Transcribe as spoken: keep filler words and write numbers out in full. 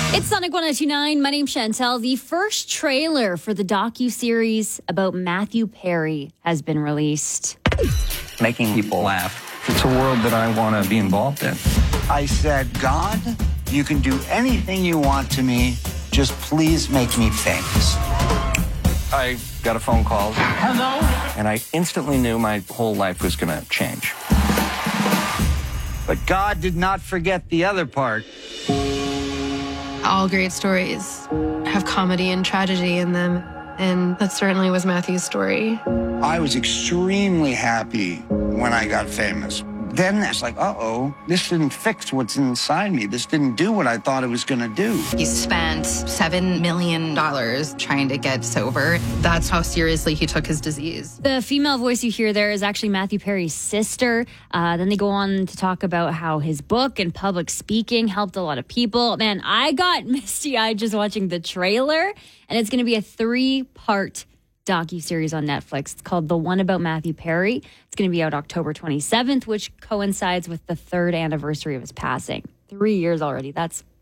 It's Sonic one oh two point nine. My name's Chantel. The first trailer for the docuseries about Matthew Perry has been released. Making people laugh. It's a world that I want to be involved in. I said, God, you can do anything you want to me. Just please make me famous. I got a phone call. Hello? And I instantly knew my whole life was going to change. But God did not forget the other part. All great stories have comedy and tragedy in them, and that certainly was Matthew's story. I was extremely happy when I got famous. Then it's like, uh-oh, this didn't fix what's inside me. This didn't do what I thought it was going to do. He spent seven million dollars trying to get sober. That's how seriously he took his disease. The female voice you hear there is actually Matthew Perry's sister. Uh, then they go on to talk about how his book and public speaking helped a lot of people. Man, I got misty-eyed just watching the trailer, and it's going to be a three-part docuseries on Netflix. It's called The One About Matthew Perry. It's going to be out October twenty-seventh, which coincides with the third anniversary of his passing. Three years already. That's